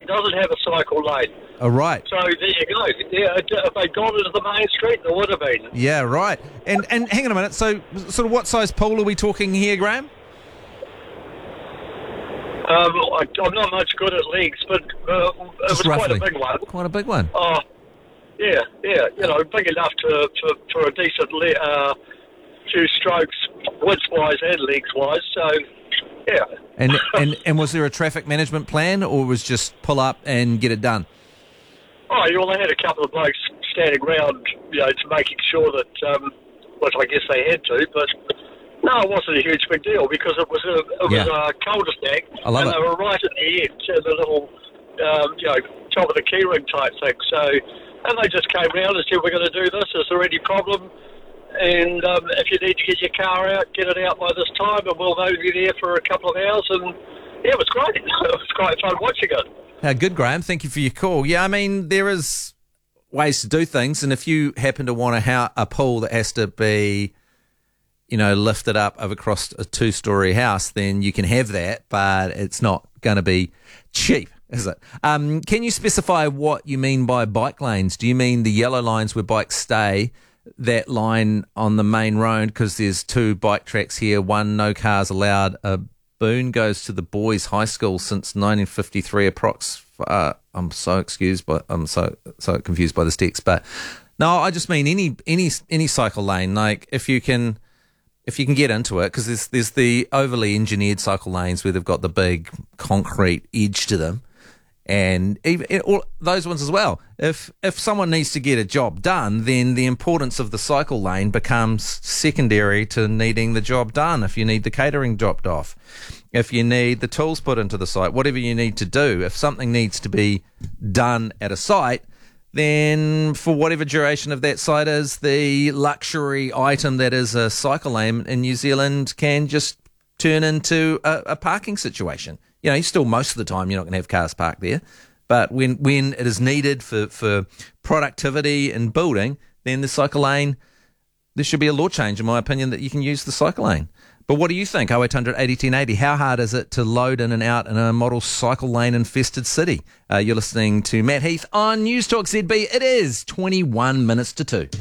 doesn't have a cycle lane. Oh, right. So there you go. Yeah, if they'd gone into the main street, there would have been. Yeah, right. And hang on a minute. So sort of what size pool are we talking here, Graham? I'm not much good at legs, but it was roughly. quite a big one. Quite a big one. Oh, yeah, big enough for a decent few strokes, width-wise and legs-wise, so, yeah. And was there a traffic management plan, or was just pull up and get it done? Oh, they had a couple of blokes standing around, to making sure that, which I guess they had to, but no, it wasn't a huge big deal because it was a cul-de-sac, I love and it. they were right at the end, the little, top of the keyring type thing. So, and they just came round and said, "We're going to do this. Is there any problem? And if you need to get your car out, get it out by this time, and we'll move you there for a couple of hours." And yeah, it was great. It was quite fun watching it. Good, Graham. Thank you for your call. Yeah, I mean, there is ways to do things, and if you happen to want a pool that has to be, lifted up across a 2-story house, then you can have that, but it's not going to be cheap, is it? Can you specify what you mean by bike lanes? Do you mean the yellow lines where bikes stay, that line on the main road? Because there's 2 bike tracks here, one no cars allowed. Boone goes to the boys' high school since 1953 approx. I'm so confused by this text, but no, I just mean any cycle lane. Like if you can get into it, because there's the overly engineered cycle lanes where they've got the big concrete edge to them, and even all those ones as well. If someone needs to get a job done, then the importance of the cycle lane becomes secondary to needing the job done. If you need the catering dropped off, if you need the tools put into the site, whatever you need to do, if something needs to be done at a site, then for whatever duration of that site is, the luxury item that is a cycle lane in New Zealand can just turn into a parking situation. Still most of the time you're not going to have cars parked there, but when it is needed for productivity and building, then the cycle lane, there should be a law change, in my opinion, that you can use the cycle lane. But what do you think? 0800 80 1080. How hard is it to load in and out in a model cycle lane infested city? You're listening to Matt Heath on News Talk ZB. It is 21 minutes to 2.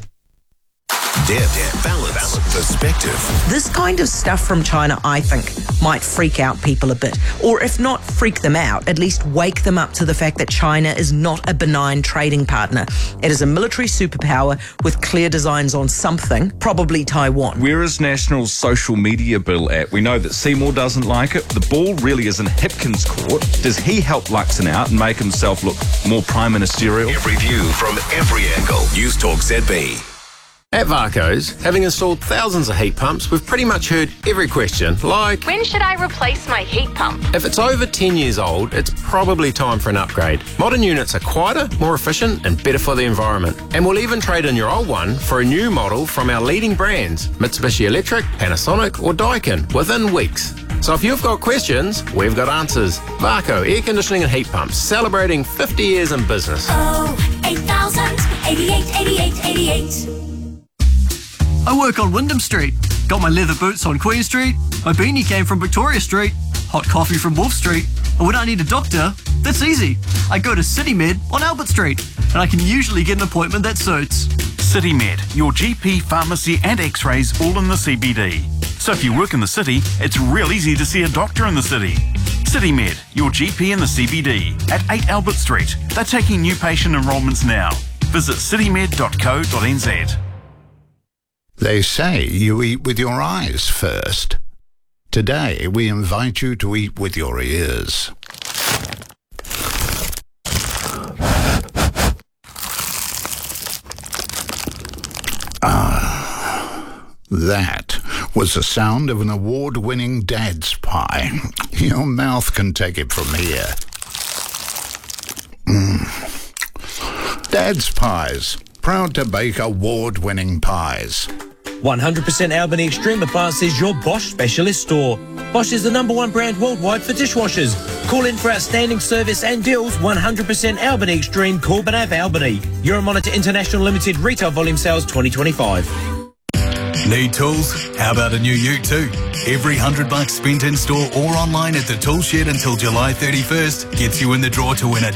Depth, balance, perspective. This kind of stuff from China, I think, might freak out people a bit. Or if not freak them out, at least wake them up to the fact that China is not a benign trading partner. It is a military superpower with clear designs on something, probably Taiwan. Where is National's social media bill at? We know that Seymour doesn't like it. The ball really is in Hipkins' court. Does he help Luxon out and make himself look more prime ministerial? Every view from every angle. News Talk ZB. At Varco's, having installed thousands of heat pumps, we've pretty much heard every question, like, when should I replace my heat pump? If it's over 10 years old, it's probably time for an upgrade. Modern units are quieter, more efficient, and better for the environment. And we'll even trade in your old one for a new model from our leading brands, Mitsubishi Electric, Panasonic, or Daikin, within weeks. So if you've got questions, we've got answers. Varco Air Conditioning and Heat Pumps, celebrating 50 years in business. Oh, 8000 88 88 88. I work on Wyndham Street. Got my leather boots on Queen Street. My beanie came from Victoria Street. Hot coffee from Wolf Street. And when I need a doctor, that's easy. I go to CityMed on Albert Street, and I can usually get an appointment that suits. CityMed, your GP, pharmacy and x-rays all in the CBD. So if you work in the city, it's real easy to see a doctor in the city. CityMed, your GP in the CBD at 8 Albert Street. They're taking new patient enrolments now. Visit citymed.co.nz. They say you eat with your eyes first. Today, we invite you to eat with your ears. That was the sound of an award-winning Dad's Pie. Your mouth can take it from here. Dad's Pies, proud to bake award-winning pies. 100% Albany Extreme Appliances, your Bosch specialist store. Bosch is the #1 brand worldwide for dishwashers. Call in for outstanding service and deals. 100% Albany Extreme, Corbin Ave, Albany. Euromonitor International Limited Retail Volume Sales 2025. Need tools? How about a new ute too? Every $100 spent in store or online at the Tool Shed until July 31st gets you in the draw to win a